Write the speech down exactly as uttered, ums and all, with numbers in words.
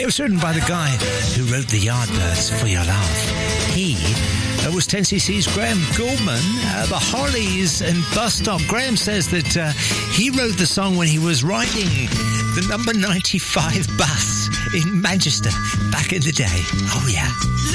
It was written by the guy who wrote The Yardbirds, For Your Love. He uh, was ten C C's Graham Gouldman, uh, the Hollies and Bus Stop. Graham says that uh, he wrote the song when he was riding the number ninety-five bus in Manchester back in the day. Oh, yeah.